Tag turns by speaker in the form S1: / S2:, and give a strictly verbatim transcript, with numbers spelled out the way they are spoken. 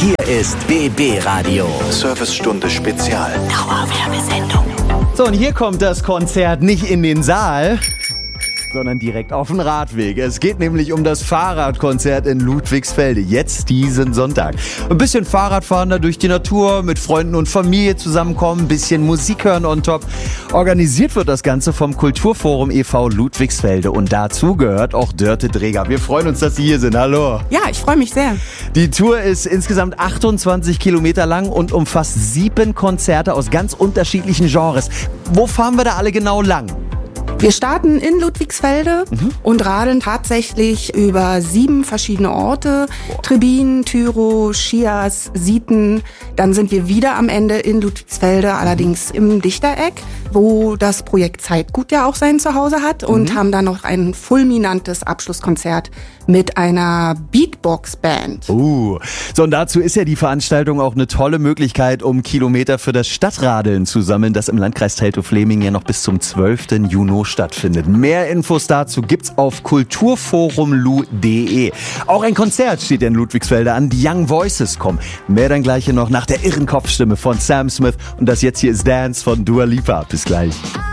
S1: Hier ist B B Radio.
S2: Servicestunde Spezial.
S1: Dauerwerbesendung.
S3: So, und hier kommt das Konzert nicht in den Saal, sondern direkt auf den Radweg. Es geht nämlich um das Fahrradkonzert in Ludwigsfelde, jetzt diesen Sonntag. Ein bisschen Fahrradfahren da durch die Natur, mit Freunden und Familie zusammenkommen, ein bisschen Musik hören on top. Organisiert wird das Ganze vom Kulturforum e V Ludwigsfelde und dazu gehört auch Dörte Dreger. Wir freuen uns, dass Sie hier sind. Hallo.
S4: Ja, ich freue mich sehr.
S3: Die Tour ist insgesamt achtundzwanzig Kilometer lang und umfasst sieben Konzerte aus ganz unterschiedlichen Genres. Wo fahren wir da alle genau lang?
S4: Wir starten in Ludwigsfelde mhm. und radeln tatsächlich über sieben verschiedene Orte. Boah. Trebin, Tyrow, Schias, Sieten. Dann sind wir wieder am Ende in Ludwigsfelde, allerdings im Dichtereck, wo das Projekt Zeitgut ja auch sein Zuhause hat. Und mhm. haben dann noch ein fulminantes Abschlusskonzert mit einer Beatbox-Band.
S3: Uh, so und dazu ist ja die Veranstaltung auch eine tolle Möglichkeit, um Kilometer für das Stadtradeln zu sammeln, das im Landkreis Teltow-Fläming ja noch bis zum zwölften Juni stattfindet. Mehr Infos dazu gibt's auf kulturforum lu punkt de. Auch ein Konzert steht in Ludwigsfelde an. Die Young Voices kommen. Mehr dann gleich noch nach der irren Kopfstimme von Sam Smith. Und das jetzt hier ist Dance von Dua Lipa. Bis gleich.